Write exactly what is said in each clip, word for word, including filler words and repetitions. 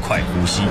快呼吸。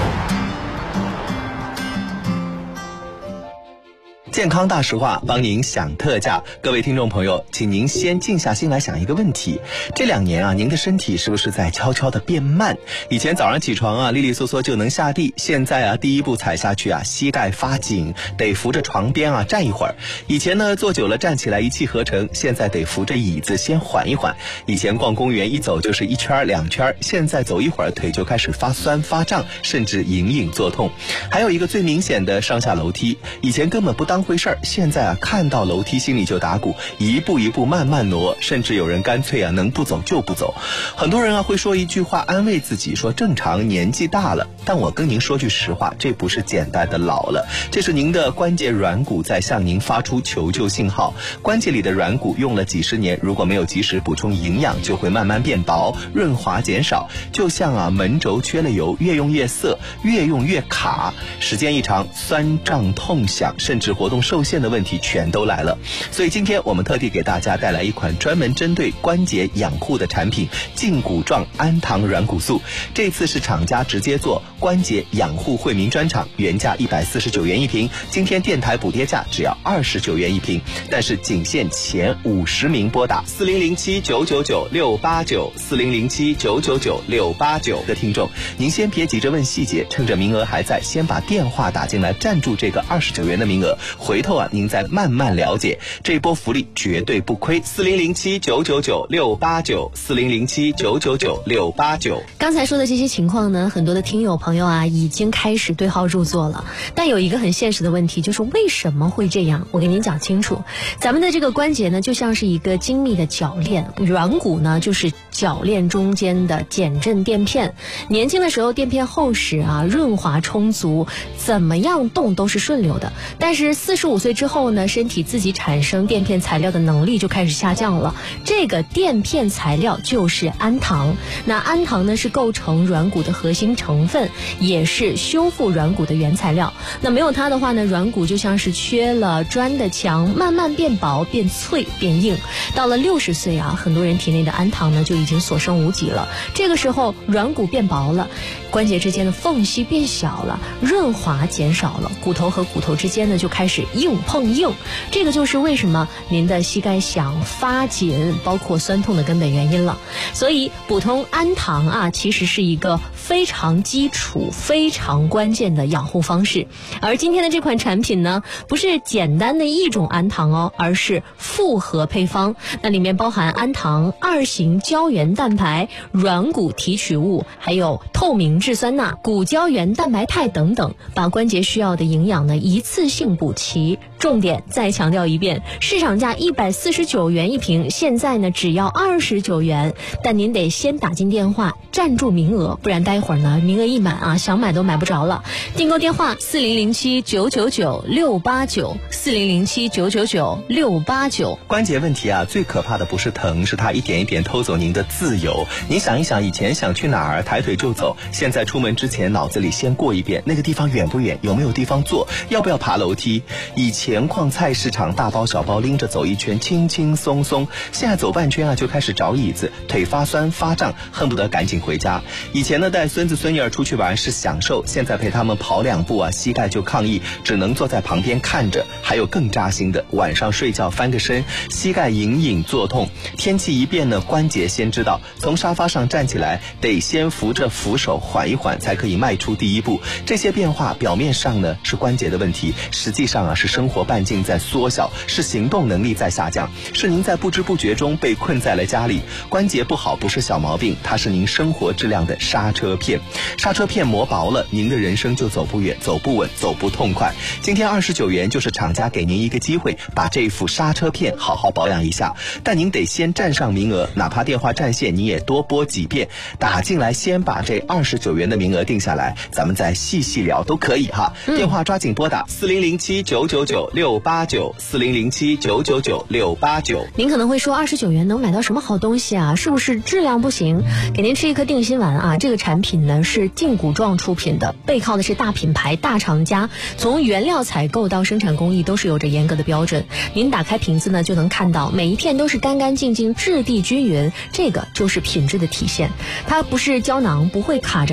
健康大实话，帮您享特价。各位听众朋友，请您先静下心来想一个问题：这两年啊，您的身体是不是在悄悄的变慢？以前早上起床啊，利利索索就能下地，现在啊，第一步踩下去啊，膝盖发紧，得扶着床边啊站一会儿。以前呢，坐久了站起来一气呵成，现在得扶着椅子先缓一缓。以前逛公园一走就是一圈两圈，现在走一会儿腿就开始发酸发胀，甚至隐隐作痛。还有一个最明显的上下楼梯，以前根本不当回事儿，现在啊看到楼梯心里就打鼓，一步一步慢慢挪，甚至有人干脆啊能不走就不走。很多人啊会说一句话安慰自己，说正常年纪大了，但我跟您说句实话，这不是简单的老了，这是您的关节软骨在向您发出求救信号。关节里的软骨用了几十年，如果没有及时补充营养，就会慢慢变薄，润滑减少，就像啊门轴缺了油，越用越涩，越用越卡，时间一长，酸胀痛响，甚至活动受限的问题全都来了。所以今天我们特地给大家带来一款专门针对关节养护的产品——胫骨状氨糖软骨素。这次是厂家直接做关节养护惠民专场，原价一百四十九元一瓶，今天电台补贴价只要二十九元一瓶，但是仅限前五十名拨打四零零七九九九六八九四零零七九九九六八九的听众，您先别急着问细节，趁着名额还在，先把电话打进来，占住这个二十九元的名额，回头啊您再慢慢了解，这波福利绝对不亏。四零零七九九九六八九四零零七九九九六八九。 刚才说的这些情况呢，很多的听友朋友啊已经开始对号入座了，但有一个很现实的问题，就是为什么会这样？我给您讲清楚。咱们的这个关节呢，就像是一个精密的铰链，软骨呢就是铰链中间的减震垫片。年轻的时候垫片厚实啊，润滑充足，怎么样动都是顺溜的。但是四十五岁之后呢，身体自己产生垫片材料的能力就开始下降了。这个垫片材料就是氨糖。那氨糖呢是构成软骨的核心成分，也是修复软骨的原材料。那没有它的话呢，软骨就像是缺了砖的墙，慢慢变薄、变脆、变硬。到了六十岁啊，很多人体内的氨糖呢就已经所剩无几了。这个时候软骨变薄了，关节之间的缝隙变小了，润滑减少了，骨头和骨头之间呢就开始硬碰硬。这个就是为什么您的膝盖响、发紧，包括酸痛的根本原因了。所以补充氨糖啊，其实是一个非常基础、非常关键的养护方式。而今天的这款产品呢，不是简单的一种氨糖哦，而是复合配方。那里面包含氨糖、二型胶原蛋白、软骨提取物，还有透明质酸钠、骨胶原蛋白肽等等，把关节需要的营养呢一次性补齐。重点再强调一遍，市场价一百四十九元一瓶，现在呢只要二十九元，但您得先打进电话占住名额，不然待会儿呢名额一满啊，想买都买不着了。订购电话四零零七九九九六八九四零零七九九九六八九。 关节问题啊，最可怕的不是疼，是它一点一点偷走您的自由。您想一想，以前想去哪儿抬腿就走，现在出门之前脑子里先过一遍那个地方远不远，有没有地方坐，要不要爬楼梯。以前逛菜市场大包小包拎着走一圈轻轻松松，现在走半圈啊就开始找椅子，腿发酸发胀，恨不得赶紧回家。以前呢带孙子孙女儿出去玩是享受，现在陪他们跑两步啊膝盖就抗议，只能坐在旁边看着。还有更扎心的，晚上睡觉翻个身，膝盖隐隐作痛。天气一变呢，关节先知道，从沙发上站起来得先扶着扶手缓一缓，才可以迈出第一步。这些变化表面上呢是关节的问题，实际上啊是生活半径在缩小，是行动能力在下降，是您在不知不觉中被困在了家里。关节不好不是小毛病，它是您生活质量的刹车片。刹车片磨薄了，您的人生就走不远、走不稳、走不痛快。今天二十九元就是厂家给您一个机会，把这副刹车片好好保养一下。但您得先占上名额，哪怕电话占线你也多拨几遍，打进来先把这二十九元的名额定下来，咱们再细细聊都可以哈。嗯、电话抓紧拨打四零零七九九九六八九四零零七九九九六八九。 您可能会说二十九元能买到什么好东西啊？是不是质量不行？给您吃一颗定心丸啊！这个产品呢是胫骨状出品的，背靠的是大品牌大厂家，从原料采购到生产工艺都是有着严格的标准。您打开瓶子呢就能看到每一片都是干干净净、质地均匀，这个就是品质的体现。它不是胶囊，不会卡着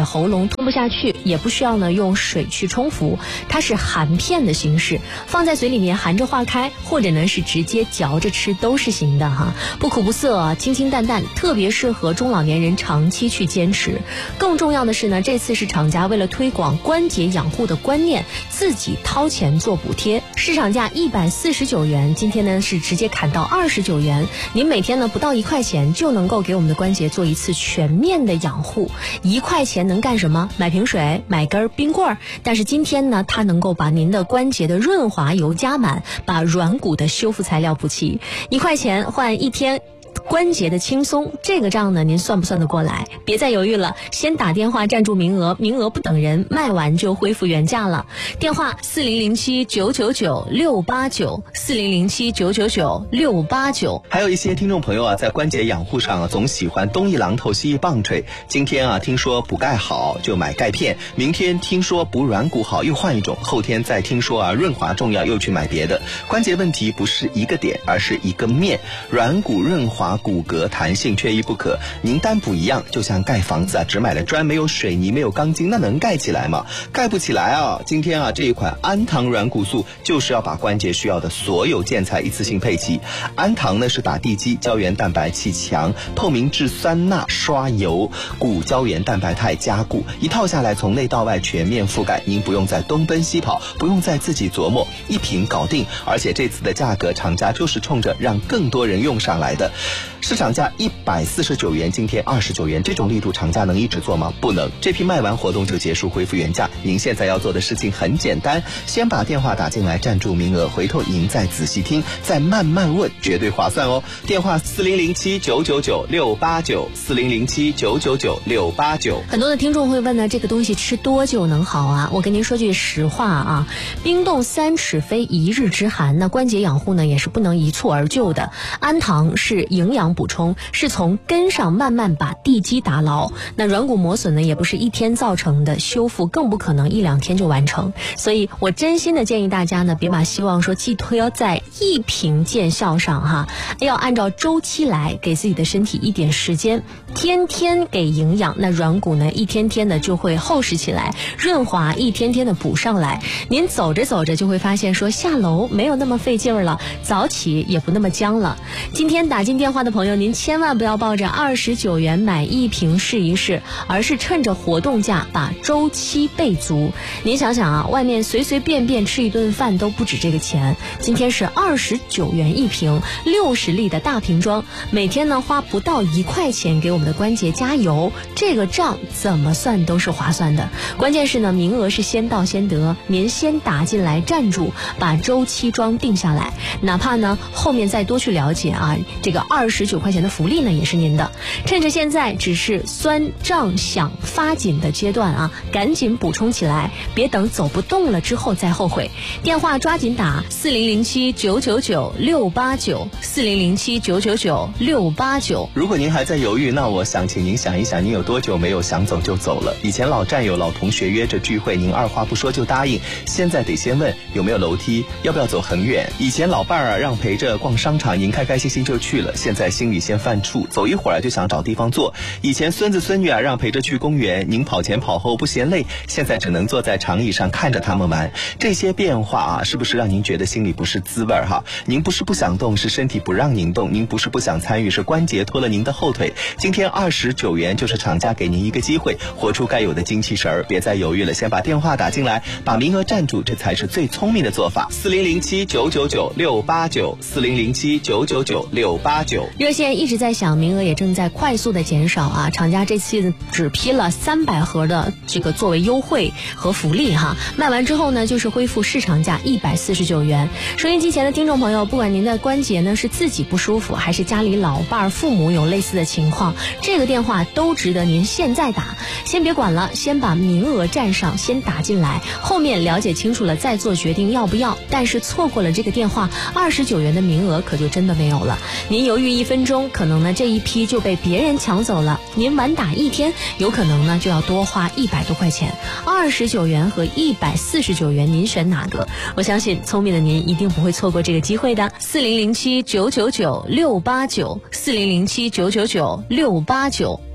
喉咙吞不下去，也不需要呢用水去冲服，它是含片的形式，放在嘴里面含着化开，或者呢是直接嚼着吃都是行的哈，不苦不涩，清清淡淡，特别适合中老年人长期去坚持。更重要的是呢，这次是厂家为了推广关节养护的观念，自己掏钱做补贴，市场价一百四十九元，今天呢是直接砍到二十九元，您每天呢不到一块钱就能够给我们的关节做一次全面的养护。一块钱能干什么？买瓶水，买根冰棍儿。但是今天呢，它能够把您的关节的润滑油加满，把软骨的修复材料补齐。一块钱换一天关节的轻松，这个账呢您算不算得过来？别再犹豫了，先打电话占住名额，名额不等人，卖完就恢复原价了。电话四零零七九九九六八九，四零零七九九九六八九。 还有一些听众朋友啊，在关节养护上啊，总喜欢东一榔头西一棒槌。今天啊，听说补钙好就买钙片，明天听说补软骨好又换一种，后天再听说啊润滑重要又去买别的。关节问题不是一个点，而是一个面，软骨润滑骨骼弹性缺一不可。您单补一样，就像盖房子啊，只买了砖没有水泥没有钢筋，那能盖起来吗？盖不起来啊！今天啊，这一款安堂软骨素就是要把关节需要的所有建材一次性配齐。安堂呢是打地基、胶原蛋白气强、透明质酸钠刷油、骨胶原蛋白肽加固，一套下来从内到外全面覆盖，您不用再东奔西跑，不用再自己琢磨，一瓶搞定。而且这次的价格，厂家就是冲着让更多人用上来的。市场价一百四十九元，今天二十九元，这种力度厂家能一直做吗？不能。这批卖完活动就结束，恢复原价。您现在要做的事情很简单，先把电话打进来，占住名额，回头您再仔细听，再慢慢问，绝对划算哦。电话四零零七九九九六八九，四零零七九九九六八九。 很多的听众会问呢，这个东西吃多久能好啊？我跟您说句实话啊，冰冻三尺非一日之寒，那关节养护呢也是不能一蹴而就的。安堂是营养补充，是从根上慢慢把地基打牢。那软骨磨损呢，也不是一天造成的，修复更不可能一两天就完成。所以我真心的建议大家呢，别把希望说寄托在一瓶见效上哈，要按照周期来，给自己的身体一点时间，天天给营养，那软骨呢一天天的就会厚实起来，润滑一天天的补上来。您走着走着就会发现说下楼没有那么费劲儿了，早起也不那么僵了。今天打进电话的朋友，您千万不要抱着二十九元买一瓶试一试，而是趁着活动价把周期备足。您想想啊，外面随随便便吃一顿饭都不止这个钱，今天是二十九元一瓶，六十粒的大瓶装，每天呢花不到一块钱给我们的关节加油，这个账怎么算都是划算的。关键是呢，名额是先到先得，您先打进来站住，把周期装定下来，哪怕呢后面再多去了解啊，这个二十九块钱的福利呢也是您的。趁着现在只是酸胀想发紧的阶段啊，赶紧补充起来，别等走不动了之后再后悔。电话抓紧打四零零七九九九六八九，四零零七九九九六八九。 如果您还在犹豫，那我想请您想一想，您有多久没有想走就走了？以前老战友、老同学约着聚会，您二话不说就答应，现在得先问有没有楼梯，要不要走很远。以前老伴儿啊让陪着逛商场，您开开心心就去了，现在心里先犯怵，走一会儿就想找地方坐。以前孙子孙女啊让陪着去公园，您跑前跑后不嫌累，现在只能坐在长椅上看着他们玩。这些变化啊，是不是让您觉得心里不是滋味哈？您不是不想动，是身体不让您动；您不是不想参与，是关节拖了您的后腿。今天二十九元就是厂家给您一个机会，活出该有的精气神儿，别再犹豫了，先把电话打进来，把名额占住，这才是最聪明的做法。四零零七九九九六八九，四零零七九九九六八九。 热线一直在响，名额也正在快速的减少啊！厂家这次只批了三百盒的这个作为优惠和福利哈，卖完之后呢，就是恢复市场价一百四十九元。收音机前的听众朋友，不管您的关节呢是自己不舒服，还是家里老伴儿、父母有类似的情况，这个电话都值得您现在打。先别管了，先把名额占上，先打进来，后面了解清楚了再做决定要不要。但是错过了这个电话，二十九元的名额可就真的没有了。您犹豫一分钟，可能呢这一批就被别人抢走了；您晚打一天，有可能呢就要多花一百多块钱。二十九元和一百四十九元，您选哪个？我相信聪明的您一定不会错过这个机会的。四零零七九九九六八九，四零零七九九九六八九。